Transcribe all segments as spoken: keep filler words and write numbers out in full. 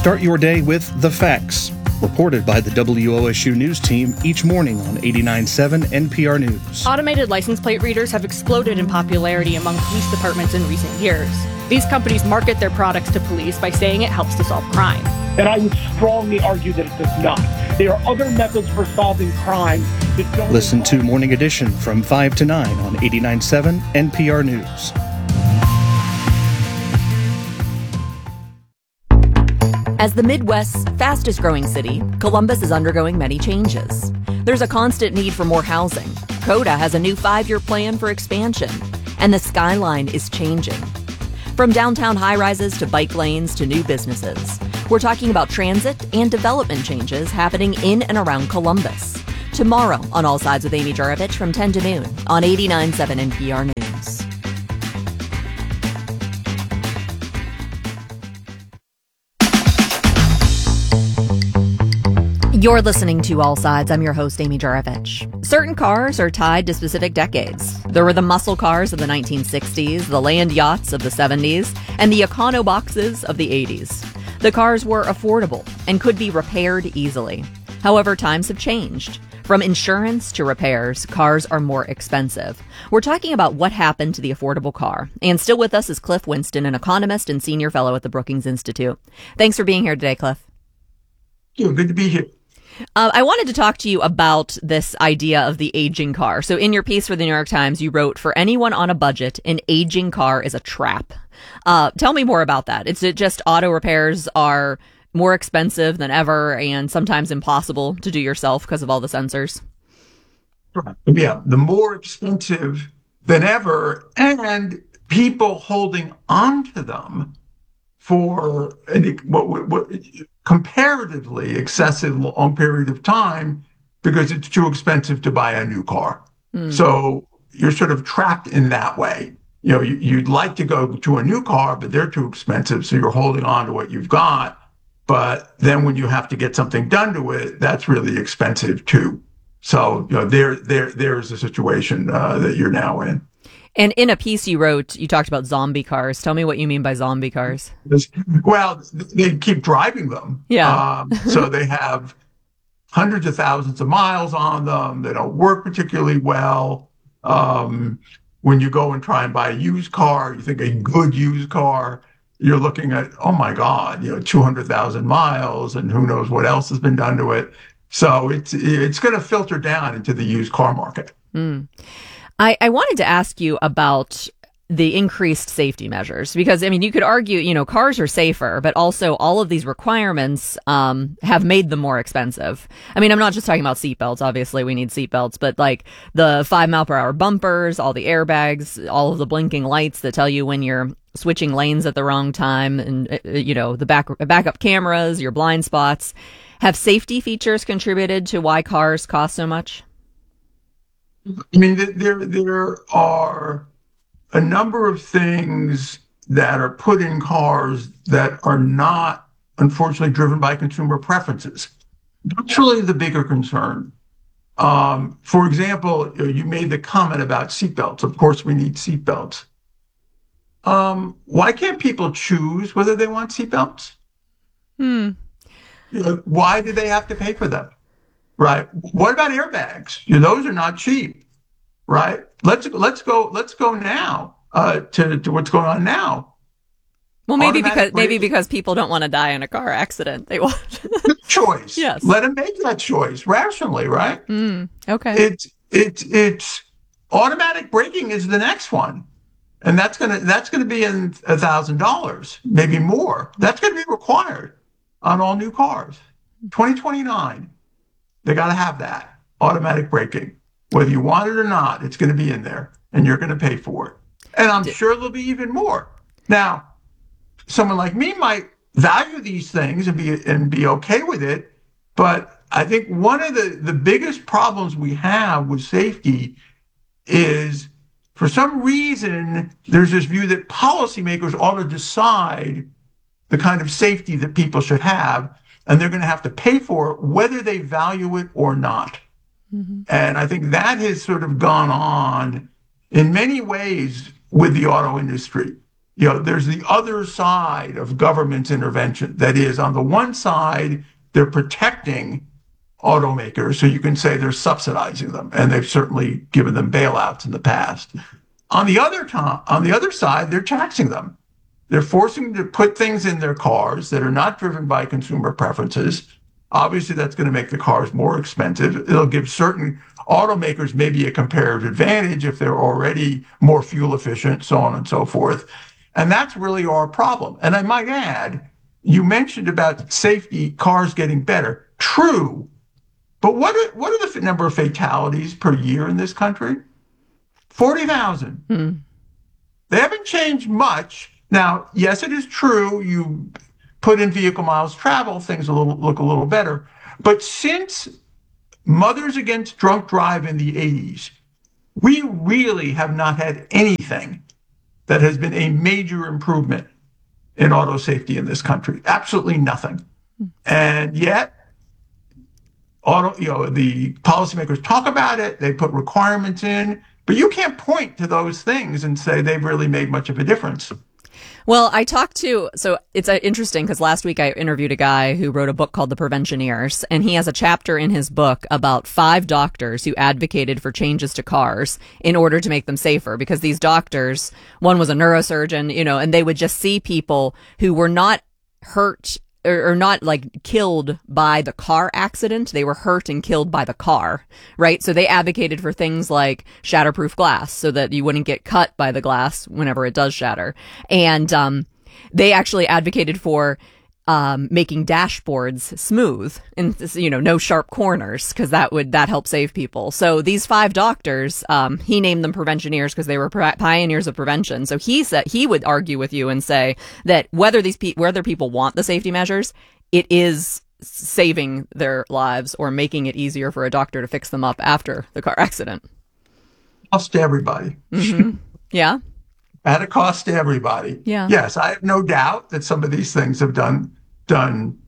Start your day with The Facts, reported by the W O S U News team each morning on eighty-nine point seven N P R News. Automated license plate readers have exploded in popularity among police departments in recent years. These companies market their products to police by saying it helps to solve crime. And I would strongly argue that it does not. There are other methods for solving crime that don't... Listen to Morning Edition from five to nine on eighty-nine point seven N P R News. As the Midwest's fastest growing city, Columbus is undergoing many changes. There's a constant need for more housing. CODA has a new five-year plan for expansion, and the skyline is changing. From downtown high-rises to bike lanes to new businesses, we're talking about transit and development changes happening in and around Columbus. Tomorrow on All Sides with Amy Juravich from ten to noon on eighty-nine point seven N P R News. You're listening to All Sides. I'm your host, Amy Juravich. Certain cars are tied to specific decades. There were the muscle cars of the nineteen sixties, the land yachts of the seventies, and the econo boxes of the eighties. The cars were affordable and could be repaired easily. However, times have changed. From insurance to repairs, cars are more expensive. We're talking about what happened to the affordable car. And still with us is Cliff Winston, an economist and senior fellow at the Brookings Institute. Thanks for being here today, Cliff. Yeah, good to be here. Uh, I wanted to talk to you about this idea of the aging car. So in your piece for the New York Times, you wrote, "For anyone on a budget, an aging car is a trap." Uh, tell me more about that. It's it just auto repairs are more expensive than ever and sometimes impossible to do yourself because of all the sensors? Yeah, the more expensive than ever, and people holding on to them for any, what, what comparatively excessive long period of time because it's too expensive to buy a new car. Mm. So you're sort of trapped in that way. You know, you, you'd like to go to a new car, but they're too expensive. So you're holding on to what you've got. But then when you have to get something done to it, that's really expensive too. So, you know, there, there, there's a situation uh, that you're now in. And in a piece you wrote, you talked about zombie cars. Tell me what you mean by zombie cars. Well, they keep driving them. Yeah. Um, so they have hundreds of thousands of miles on them. They don't work particularly well. Um, when you go and try and buy a used car, you think a good used car, you're looking at, oh my God, you know, two hundred thousand miles and who knows what else has been done to it. So it's, it's going to filter down into the used car market. Mm. I, I wanted to ask you about the increased safety measures, because, I mean, you could argue, you know, cars are safer, but also all of these requirements um, have made them more expensive. I mean, I'm not just talking about seatbelts. Obviously, we need seatbelts, but like the five mile per hour bumpers, all the airbags, all of the blinking lights that tell you when you're switching lanes at the wrong time, and, uh, you know, the back backup cameras, your blind spots. Have safety features contributed to why cars cost so much? I mean, there there are a number of things that are put in cars that are not, unfortunately, driven by consumer preferences. That's really the bigger concern. Um, for example, you made the comment about seatbelts. Of course, we need seatbelts. Um, why can't people choose whether they want seatbelts? Hmm. You know, why do they have to pay for them? Right. What about airbags? You know, those are not cheap, right? Let's let's go let's go now uh, to to what's going on now. Well, maybe Automatic because braking. maybe because people don't want to die in a car accident. They want good choice. Yes. Let them make that choice rationally, right? Mm, okay. It's it's it's automatic braking is the next one, and that's gonna that's gonna be in a thousand dollars, maybe more. That's gonna be required on all new cars. twenty twenty-nine. They got to have that automatic braking. Whether you want it or not, it's going to be in there and you're going to pay for it. And I'm sure there'll be even more. Now, someone like me might value these things and be and be okay with it. But I think one of the, the biggest problems we have with safety is, for some reason, there's this view that policymakers ought to decide the kind of safety that people should have. And they're going to have to pay for it, whether they value it or not. Mm-hmm. And I think that has sort of gone on in many ways with the auto industry. you know, there's the other side of government intervention. That is, on the one side, they're protecting automakers, so you can say they're subsidizing them, and they've certainly given them bailouts in the past. On the other time, on the other side, they're taxing them. They're forcing them to put things in their cars that are not driven by consumer preferences. Obviously, that's going to make the cars more expensive. It'll give certain automakers maybe a comparative advantage if they're already more fuel efficient, so on and so forth. And that's really our problem. And I might add, you mentioned about safety, cars getting better. True. But what are, what are the number of fatalities per year in this country? forty thousand. Hmm. They haven't changed much. Now, yes, it is true. You put in vehicle miles traveled, things a little, look a little better. But since Mothers Against Drunk Drive in the eighties, we really have not had anything that has been a major improvement in auto safety in this country. Absolutely nothing. And yet, auto, you know, the policymakers talk about it, they put requirements in, but you can't point to those things and say they've really made much of a difference. Well, I talked to, so it's uh, interesting because last week I interviewed a guy who wrote a book called The Preventioneers, and he has a chapter in his book about five doctors who advocated for changes to cars in order to make them safer, because these doctors, one was a neurosurgeon, you know, and they would just see people who were not hurt or not like killed by the car accident. They were hurt and killed by the car, right? So they advocated for things like shatterproof glass so that you wouldn't get cut by the glass whenever it does shatter. And um, they actually advocated for um, making dashboards smooth and, you know, no sharp corners, because that would that help save people. So these five doctors, um, he named them preventioneers because they were pioneers of prevention. So he said he would argue with you and say that whether these pe- whether people want the safety measures, it is saving their lives or making it easier for a doctor to fix them up after the car accident. Cost to everybody. Mm-hmm. Yeah. At a cost to everybody. Yeah. Yes, I have no doubt that some of these things have done done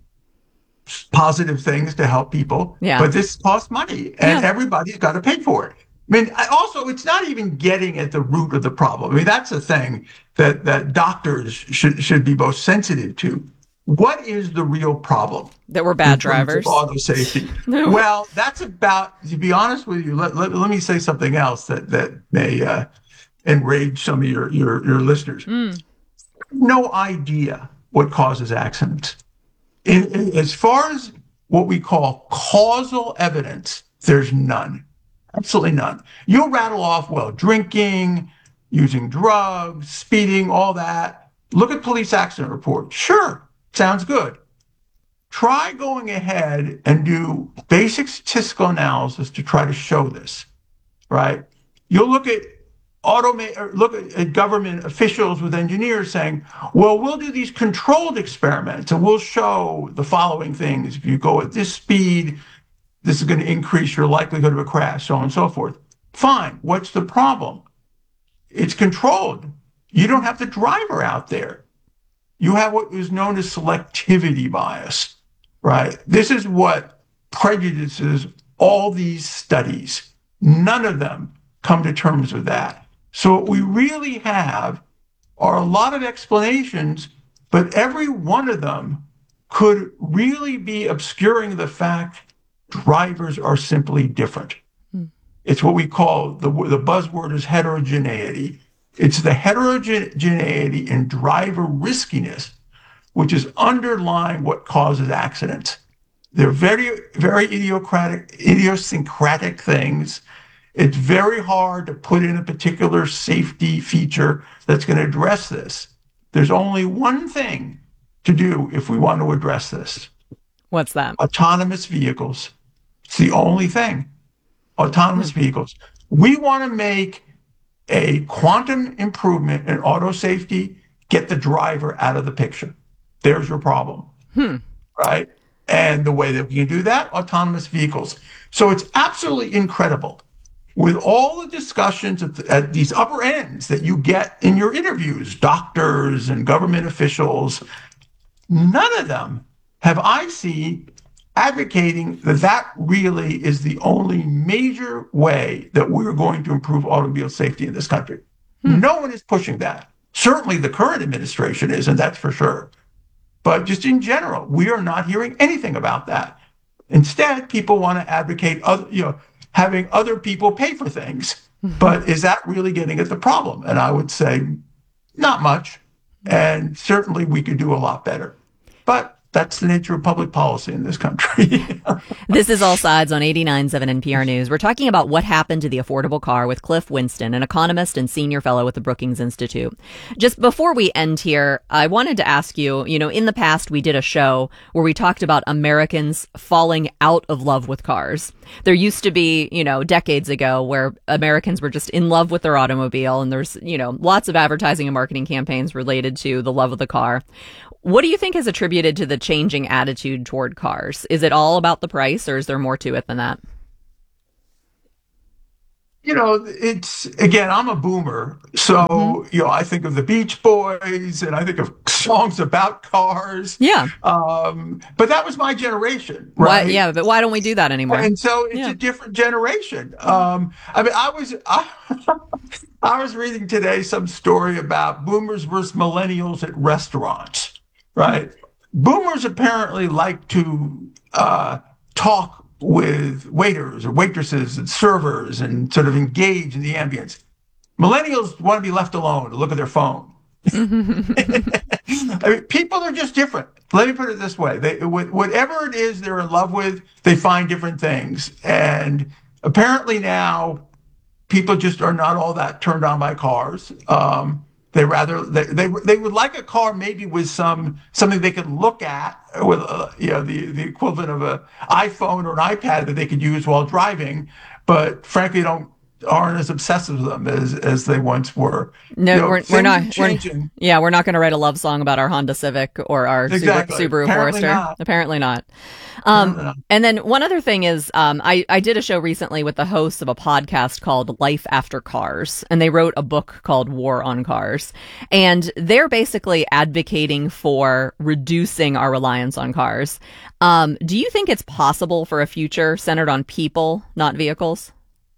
positive things to help people. Yeah. But this costs money, and yeah. everybody's got to pay for it. I mean, I also, it's not even getting at the root of the problem. I mean, that's the thing that, that doctors should should be most sensitive to. What is the real problem? That we're bad drivers. Auto safety. No. Well, that's about, to be honest with you, let, let, let me say something else that, that may uh, enrage some of your, your, your listeners. Mm. No idea what causes accidents. In, in, as far as what we call causal evidence, there's none. Absolutely none. You'll rattle off, well, drinking, using drugs, speeding, all that. Look at police accident reports. Sure, sounds good. Try going ahead and do basic statistical analysis to try to show this, right? You'll look at automate or look at, at government officials with engineers saying, well, we'll do these controlled experiments and we'll show the following things. If you go at this speed, this is going to increase your likelihood of a crash, so on and so forth. Fine. What's the problem? It's controlled. You don't have the driver out there. You have what is known as selectivity bias, right? This is what prejudices all these studies. None of them come to terms with that. So what we really have are a lot of explanations, but every one of them could really be obscuring the fact drivers are simply different. Hmm. It's what we call, the, the buzzword is heterogeneity. It's the heterogeneity in driver riskiness, which is underlying what causes accidents. They're very, very idiosyncratic, idiosyncratic things. It's very hard to put in a particular safety feature that's going to address this. There's only one thing to do if we want to address this. What's that? Autonomous vehicles. It's the only thing. Autonomous mm-hmm. vehicles. We want to make a quantum improvement in auto safety, get the driver out of the picture. There's your problem, hmm. right? And the way that we can do that, autonomous vehicles. So it's absolutely incredible. With all the discussions at, the, at these upper ends that you get in your interviews, doctors and government officials, none of them have I seen advocating that that really is the only major way that we're going to improve automobile safety in this country. Hmm. No one is pushing that. Certainly the current administration isn't, that's for sure. But just in general, we are not hearing anything about that. Instead, people want to advocate other, you know, having other people pay for things. But is that really getting at the problem? And I would say not much. And certainly we could do a lot better. But that's the nature of public policy in this country. This is All Sides on eighty-nine point seven N P R News. We're talking about what happened to the affordable car with Cliff Winston, an economist and senior fellow with the Brookings Institute. Just before we end here, I wanted to ask you, you know, in the past we did a show where we talked about Americans falling out of love with cars. There used to be, you know, decades ago where Americans were just in love with their automobile, and there's, you know, lots of advertising and marketing campaigns related to the love of the car. What do you think is attributed to the changing attitude toward cars? Is it all about the price, or is there more to it than that? You know, it's, again, I'm a boomer. So, mm-hmm. you know, I think of the Beach Boys and I think of songs about cars. Yeah. Um, but that was my generation, right? Why, yeah, but why don't we do that anymore? And so it's yeah. a different generation. Um, I mean, I was, I, I was reading today some story about boomers versus millennials at restaurants. Right. Boomers apparently like to uh, talk with waiters or waitresses and servers and sort of engage in the ambience. Millennials want to be left alone to look at their phone. I mean, people are just different. Let me put it this way. They, whatever it is they're in love with, they find different things. And apparently now people just are not all that turned on by cars. Um, They rather they, they they would like a car maybe with some something they could look at with uh, you know the the equivalent of an iPhone or an iPad that they could use while driving, but frankly don't aren't as obsessive with them as as they once were. No, you know, we're, we're not. We're, yeah, we're not going to write a love song about our Honda Civic or our exactly. Subaru, Subaru Apparently Forester. Not. Apparently not. Um, and then one other thing is, um, I, I did a show recently with the hosts of a podcast called Life After Cars, and they wrote a book called War on Cars. And they're basically advocating for reducing our reliance on cars. Um, do you think it's possible for a future centered on people, not vehicles?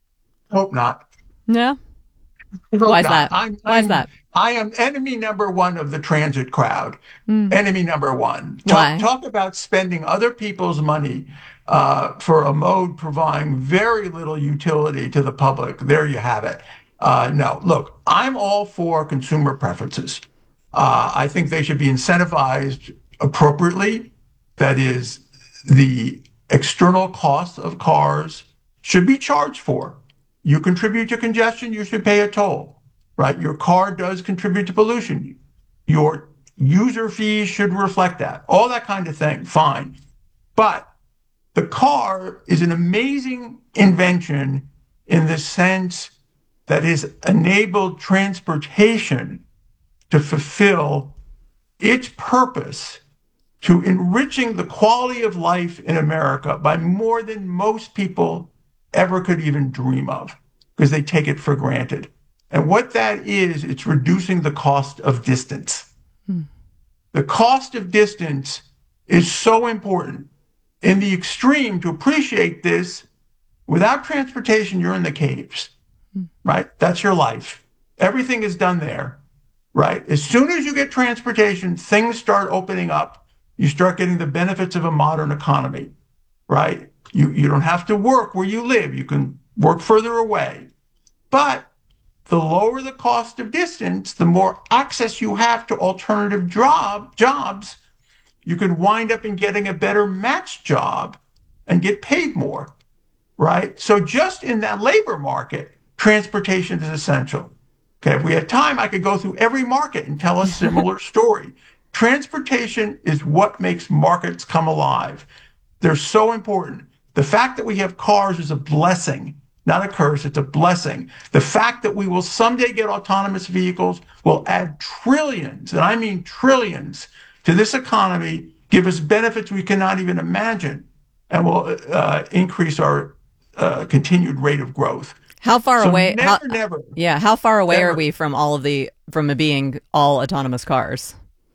Hope not. No. Hope Why is not. that? I'm, Why I'm, is that? I am enemy number one of the transit crowd. Mm. Enemy number one. Talk, Why? Talk about spending other people's money uh, for a mode providing very little utility to the public. There you have it. Uh, no, look, I'm all for consumer preferences. Uh, I think they should be incentivized appropriately. That is, the external cost of cars should be charged for. You contribute to congestion, you should pay a toll, right? Your car does contribute to pollution. Your user fees should reflect that. All that kind of thing, fine. But the car is an amazing invention in the sense that has enabled transportation to fulfill its purpose to enriching the quality of life in America by more than most people ever could even dream of, because they take it for granted. And what that is, it's reducing the cost of distance. Hmm. The cost of distance is so important. In the extreme, to appreciate this, without transportation, you're in the caves, hmm. right? That's your life. Everything is done there, right? As soon as you get transportation, things start opening up. You start getting the benefits of a modern economy, right? You you don't have to work where you live. You can work further away. But the lower the cost of distance, the more access you have to alternative job jobs, you can wind up in getting a better matched job and get paid more, right? So just in that labor market, transportation is essential. Okay, if we had time, I could go through every market and tell a similar story. Transportation is what makes markets come alive. They're so important. The fact that we have cars is a blessing, not a curse. It's a blessing. The fact that we will someday get autonomous vehicles will add trillions, and I mean trillions, to this economy, give us benefits we cannot even imagine, and will uh, increase our uh, continued rate of growth. How far so away? Never, how, never. Yeah, how far away never. are we from all of the from it being all autonomous cars?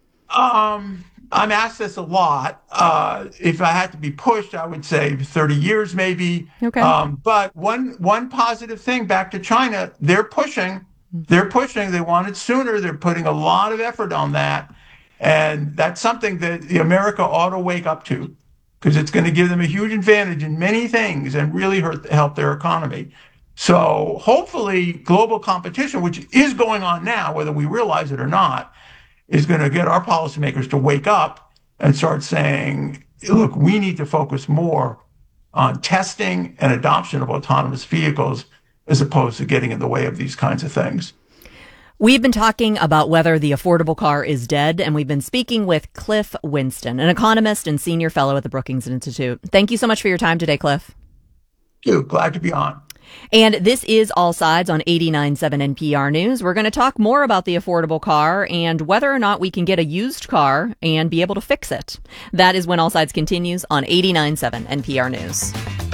Um. I'm asked this a lot. Uh, if I had to be pushed, I would say thirty years maybe. Okay. Um, but one one positive thing, back to China, they're pushing. They're pushing. They want it sooner. They're putting a lot of effort on that. And that's something that the America ought to wake up to, because it's going to give them a huge advantage in many things and really hurt, help their economy. So hopefully global competition, which is going on now, whether we realize it or not, is going to get our policymakers to wake up and start saying, look, we need to focus more on testing and adoption of autonomous vehicles as opposed to getting in the way of these kinds of things. We've been talking about whether the affordable car is dead, and we've been speaking with Cliff Winston, an economist and senior fellow at the Brookings Institute. Thank you so much for your time today, Cliff. Thank you. Glad to be on. And this is All Sides on eighty-nine point seven N P R News. We're going to talk more about the affordable car and whether or not we can get a used car and be able to fix it. That is when All Sides continues on eighty-nine point seven N P R News.